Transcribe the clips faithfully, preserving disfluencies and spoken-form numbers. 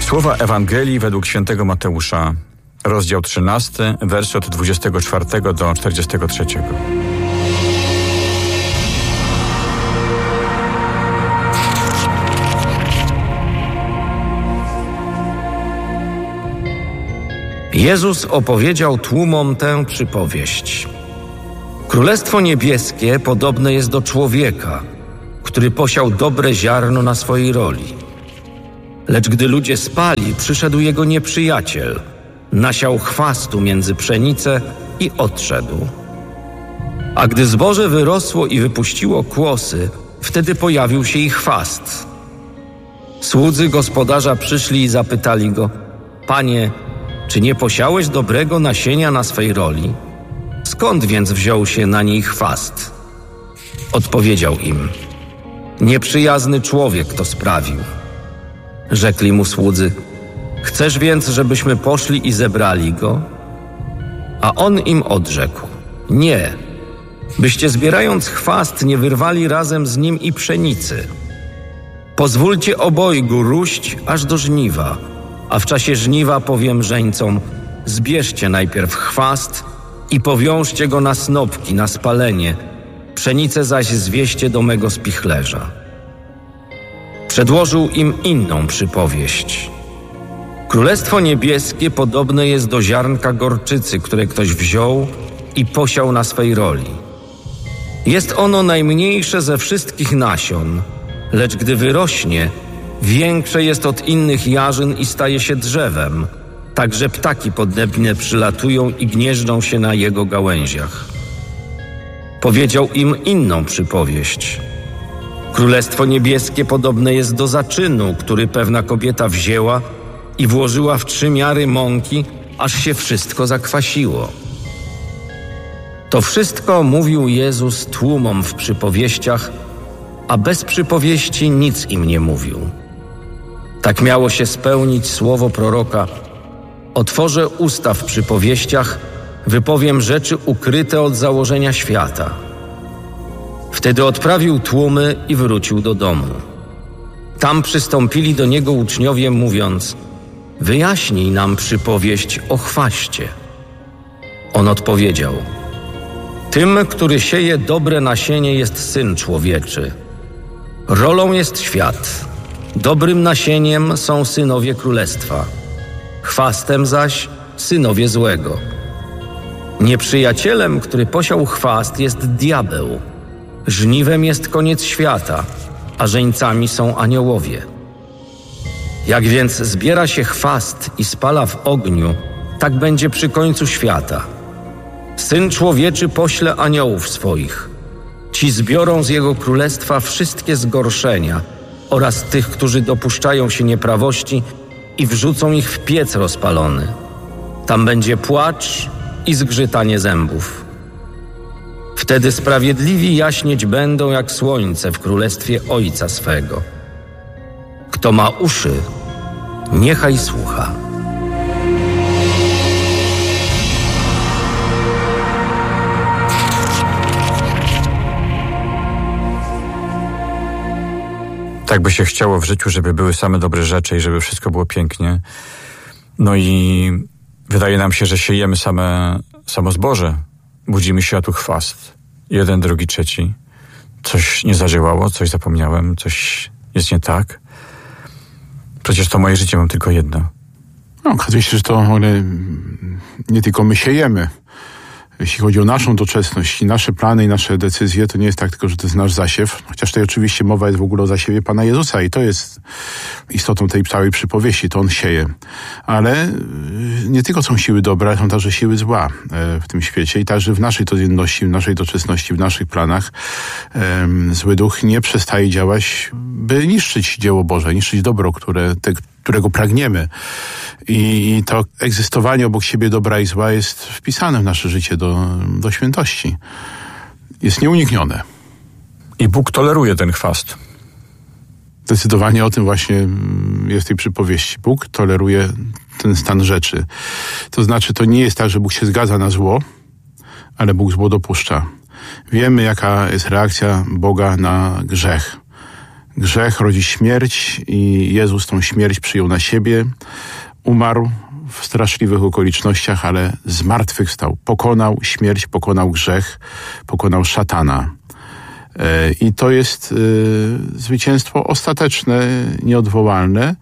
Słowa Ewangelii według świętego Mateusza, rozdział trzynasty, wersy od dwudziestego czwartego do czterdziestego trzeciego. Jezus opowiedział tłumom tę przypowieść. Królestwo niebieskie podobne jest do człowieka, który posiał dobre ziarno na swojej roli. Lecz gdy ludzie spali, przyszedł jego nieprzyjaciel, nasiał chwastu między pszenicę i odszedł. A gdy zboże wyrosło i wypuściło kłosy, wtedy pojawił się i chwast. Słudzy gospodarza przyszli i zapytali go: Panie, czy nie posiałeś dobrego nasienia na swej roli? Skąd więc wziął się na niej chwast? Odpowiedział im: Nieprzyjazny człowiek to sprawił. Rzekli mu słudzy: Chcesz więc, żebyśmy poszli i zebrali go? A on im odrzekł: Nie, byście zbierając chwast nie wyrwali razem z nim i pszenicy. Pozwólcie obojgu róść aż do żniwa, a w czasie żniwa powiem żeńcom: Zbierzcie najpierw chwast i powiążcie go na snopki, na spalenie, pszenicę zaś zwieście do mego spichlerza. Przedłożył im inną przypowieść. Królestwo niebieskie podobne jest do ziarnka gorczycy, które ktoś wziął i posiał na swej roli. Jest ono najmniejsze ze wszystkich nasion, lecz gdy wyrośnie, większe jest od innych jarzyn i staje się drzewem, tak że ptaki podnebne przylatują i gnieżdżą się na jego gałęziach. Powiedział im inną przypowieść. Królestwo niebieskie podobne jest do zaczynu, który pewna kobieta wzięła i włożyła w trzy miary mąki, aż się wszystko zakwasiło. To wszystko mówił Jezus tłumom w przypowieściach, a bez przypowieści nic im nie mówił. Tak miało się spełnić słowo proroka: Otworzę usta w przypowieściach, wypowiem rzeczy ukryte od założenia świata. Wtedy odprawił tłumy i wrócił do domu. Tam przystąpili do niego uczniowie, mówiąc: Wyjaśnij nam przypowieść o chwaście. On odpowiedział: Tym, który sieje dobre nasienie, jest Syn Człowieczy. Rolą jest świat, dobrym nasieniem są synowie królestwa, chwastem zaś synowie złego. Nieprzyjacielem, który posiał chwast, jest diabeł. Żniwem jest koniec świata, a żeńcami są aniołowie. Jak więc zbiera się chwast i spala w ogniu, tak będzie przy końcu świata. Syn Człowieczy pośle aniołów swoich. Ci zbiorą z jego królestwa wszystkie zgorszenia oraz tych, którzy dopuszczają się nieprawości, i wrzucą ich w piec rozpalony. Tam będzie płacz i zgrzytanie zębów. Wtedy sprawiedliwi jaśnieć będą jak słońce w królestwie Ojca swego. Kto ma uszy, niechaj słucha. Tak by się chciało w życiu, żeby były same dobre rzeczy i żeby wszystko było pięknie. No i wydaje nam się, że siejemy same, samo zboże. Budzimy się, a tu chwast. Jeden, drugi, trzeci. Coś nie zadziałało, coś zapomniałem, coś jest nie tak. Przecież to moje życie mam tylko jedno. No, okazuje się, że to ale nie tylko my siejemy. Jeśli chodzi o naszą doczesność i nasze plany i nasze decyzje, to nie jest tak tylko, że to jest nasz zasiew, chociaż tutaj oczywiście mowa jest w ogóle o zasiewie Pana Jezusa i to jest istotą tej całej przypowieści, to On sieje. Ale nie tylko są siły dobre, ale są także siły zła w tym świecie i także w naszej codzienności, w naszej doczesności, w naszych planach zły duch nie przestaje działać, by niszczyć dzieło Boże, niszczyć dobro, które, te, którego pragniemy. I to egzystowanie obok siebie dobra i zła jest wpisane w nasze życie do, do świętości. Jest nieuniknione. I Bóg toleruje ten chwast. Zdecydowanie o tym właśnie jest w tej przypowieści. Bóg toleruje ten stan rzeczy. To znaczy, to nie jest tak, że Bóg się zgadza na zło, ale Bóg zło dopuszcza. Wiemy, jaka jest reakcja Boga na grzech. Grzech rodzi śmierć i Jezus tą śmierć przyjął na siebie, umarł w straszliwych okolicznościach, ale zmartwychwstał. Pokonał śmierć, pokonał grzech, pokonał szatana. I to jest zwycięstwo ostateczne, nieodwołalne,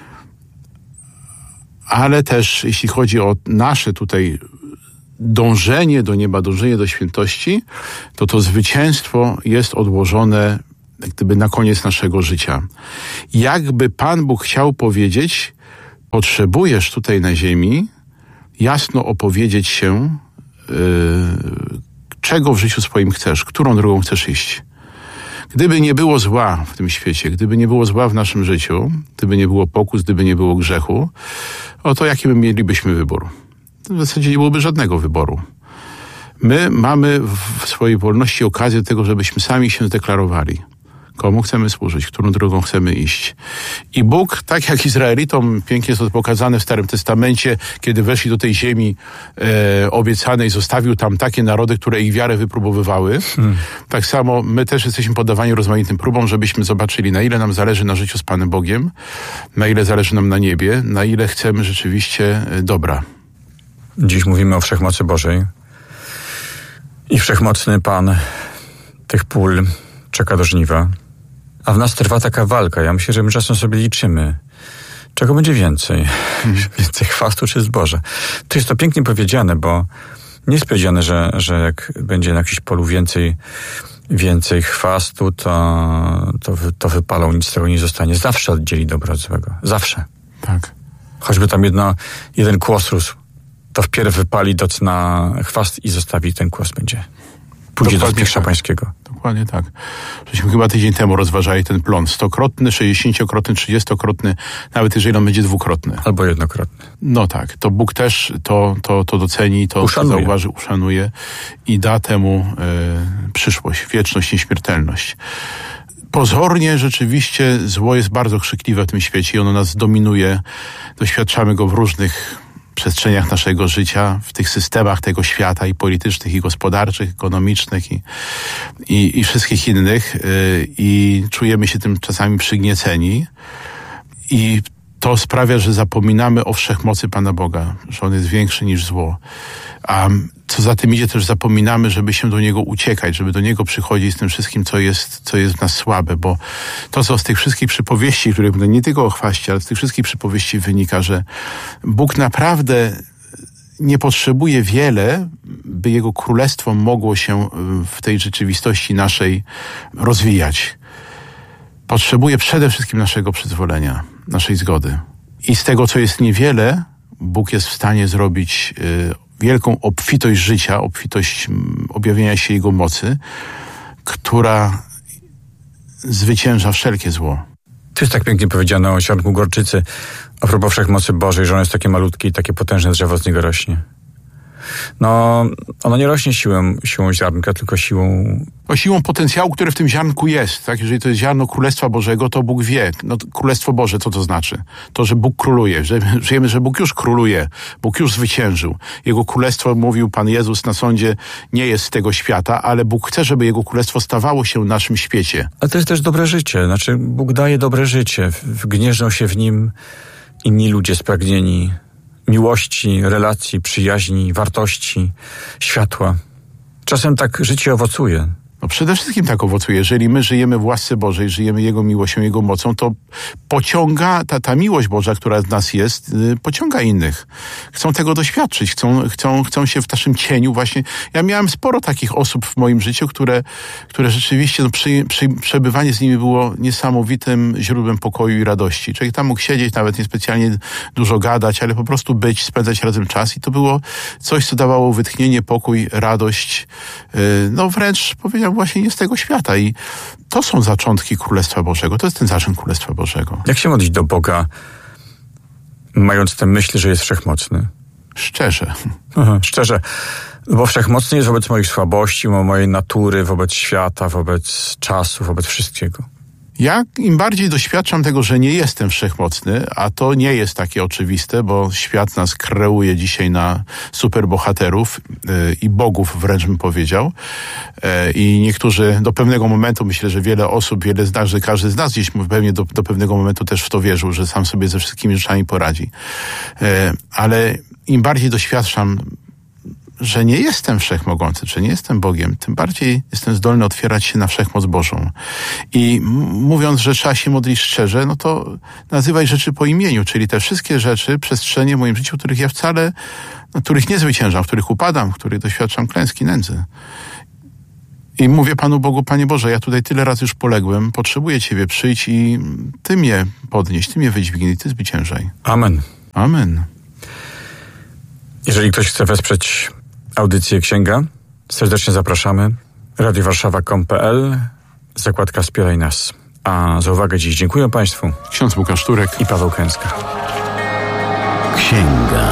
ale też jeśli chodzi o nasze tutaj dążenie do nieba, dążenie do świętości, to to zwycięstwo jest odłożone jak gdyby na koniec naszego życia. Jakby Pan Bóg chciał powiedzieć, potrzebujesz tutaj na ziemi jasno opowiedzieć się, yy, czego w życiu swoim chcesz, którą drogą chcesz iść. Gdyby nie było zła w tym świecie, gdyby nie było zła w naszym życiu, gdyby nie było pokus, gdyby nie było grzechu, o to jaki my mielibyśmy wybór? W zasadzie nie byłoby żadnego wyboru. My mamy w swojej wolności okazję do tego, żebyśmy sami się zdeklarowali. Komu chcemy służyć, którą drogą chcemy iść. I Bóg, tak jak Izraelitom, pięknie jest to pokazane w Starym Testamencie, kiedy weszli do tej ziemi e, obiecanej, zostawił tam takie narody, które ich wiarę wypróbowywały. Hmm. Tak samo my też jesteśmy poddawani rozmaitym próbom, żebyśmy zobaczyli, na ile nam zależy na życiu z Panem Bogiem, na ile zależy nam na niebie, na ile chcemy rzeczywiście dobra. Dziś mówimy o Wszechmocy Bożej. I Wszechmocny Pan tych pól czeka do żniwa. A w nas trwa taka walka. Ja myślę, że my czasem sobie liczymy, czego będzie więcej. Hmm. Więcej chwastu czy zboża. To jest to pięknie powiedziane, bo nie jest powiedziane, że, że jak będzie na jakimś polu więcej, więcej chwastu, to, to, to wypalą, nic z tego nie zostanie. Zawsze oddzieli dobro od złego. Zawsze. Tak. Choćby tam jedno, jeden kłos rósł, to wpierw wypali doc na chwast i zostawi, ten kłos będzie. Pójdzie do Zbieża tak. Pańskiego. Dokładnie tak. Żeśmy chyba tydzień temu rozważali ten plon. Stokrotny, sześćdziesięciokrotny, trzydziestokrotny, nawet jeżeli on będzie dwukrotny. Albo jednokrotny. No tak. To Bóg też to, to, to doceni, to uszanuje. zauważy, uszanuje i da temu y, przyszłość, wieczność, nieśmiertelność. Pozornie rzeczywiście zło jest bardzo krzykliwe w tym świecie i ono nas dominuje. Doświadczamy go w różnych przestrzeniach naszego życia, w tych systemach tego świata i politycznych, i gospodarczych, ekonomicznych i, i, i wszystkich innych yy, i czujemy się tym czasami przygnieceni i to sprawia, że zapominamy o wszechmocy Pana Boga, że On jest większy niż zło. A co za tym idzie, też zapominamy, żeby się do Niego uciekać, żeby do Niego przychodzić z tym wszystkim, co jest, co jest w nas słabe, bo to, co z tych wszystkich przypowieści, które nie tylko o chwaście, ale z tych wszystkich przypowieści wynika, że Bóg naprawdę nie potrzebuje wiele, by Jego królestwo mogło się w tej rzeczywistości naszej rozwijać. Potrzebuje przede wszystkim naszego przyzwolenia, naszej zgody. I z tego, co jest niewiele, Bóg jest w stanie zrobić y, wielką obfitość życia, obfitość objawienia się Jego mocy, która zwycięża wszelkie zło. To jest tak pięknie powiedziane o ziarnku gorczycy, a propos Wszechmocy Bożej, że ono jest takie malutkie i takie potężne drzewo z niego rośnie. No, ono nie rośnie siłą, siłą ziarnka, tylko siłą... O siłą potencjału, który w tym ziarnku jest. Tak? Jeżeli to jest ziarno Królestwa Bożego, to Bóg wie. No, Królestwo Boże, co to znaczy? To, że Bóg króluje. Że wiemy, że Bóg już króluje. Bóg już zwyciężył. Jego Królestwo, mówił Pan Jezus na sądzie, nie jest z tego świata, ale Bóg chce, żeby Jego Królestwo stawało się w naszym świecie. Ale to jest też dobre życie. Znaczy, Bóg daje dobre życie. Gnieżdżą się w nim inni ludzie spragnieni miłości, relacji, przyjaźni, wartości, światła. Czasem tak życie owocuje. No przede wszystkim tak owocuje. Jeżeli my żyjemy w łasce Bożej, żyjemy Jego miłością, Jego mocą, to pociąga, ta, ta miłość Boża, która w nas jest, yy, pociąga innych. Chcą tego doświadczyć, chcą, chcą, chcą się w naszym cieniu właśnie. Ja miałem sporo takich osób w moim życiu, które, które rzeczywiście, no, przy, przy, przebywanie z nimi było niesamowitym źródłem pokoju i radości. Człowiek tam mógł siedzieć, nawet niespecjalnie dużo gadać, ale po prostu być, spędzać razem czas i to było coś, co dawało wytchnienie, pokój, radość. Yy, no wręcz powiedziałbym, właśnie nie z tego świata i to są zaczątki Królestwa Bożego. To jest ten zaczątek Królestwa Bożego. Jak się modlić do Boga, mając tę myśl, że jest wszechmocny? Szczerze. Aha, szczerze. Bo wszechmocny jest wobec moich słabości, mojej natury, wobec świata, wobec czasu, wobec wszystkiego. Ja im bardziej doświadczam tego, że nie jestem wszechmocny, a to nie jest takie oczywiste, bo świat nas kreuje dzisiaj na superbohaterów yy, i bogów wręcz bym powiedział. Yy, I niektórzy do pewnego momentu, myślę, że wiele osób, wiele z nas, że każdy z nas gdzieś pewnie do, do pewnego momentu też w to wierzył, że sam sobie ze wszystkimi rzeczami poradzi. Yy, ale im bardziej doświadczam, że nie jestem wszechmogący, że nie jestem Bogiem, tym bardziej jestem zdolny otwierać się na wszechmoc Bożą. I m- mówiąc, że trzeba się modlić szczerze, no to nazywaj rzeczy po imieniu, czyli te wszystkie rzeczy, przestrzenie w moim życiu, których ja wcale, no, których nie zwyciężam, w których upadam, w których doświadczam klęski, nędzy. I mówię Panu Bogu, Panie Boże, ja tutaj tyle razy już poległem, potrzebuję Ciebie, przyjdź i Ty mnie podnieś, Ty mnie wydźwignij, Ty zwyciężaj. Amen. Amen. Jeżeli ktoś chce wesprzeć audycję Księga, serdecznie zapraszamy. radio warszawa kropka com kropka p l, zakładka Wspieraj nas. A za uwagę dziś dziękuję Państwu. Ksiądz Łukasz Turek i Paweł Kęska. Księga.